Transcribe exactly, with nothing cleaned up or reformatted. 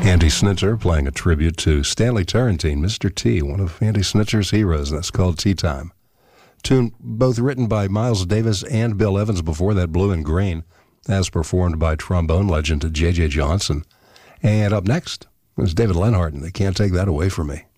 Andy Snitzer playing a tribute to Stanley Turrentine, Mister T, one of Andy Snitzer's heroes, and that's called Tea Time. Tune both written by Miles Davis and Bill Evans, before that Blue and Green, as performed by trombone legend J J Johnson. And up next is David Lenhart, and they can't take that away from me.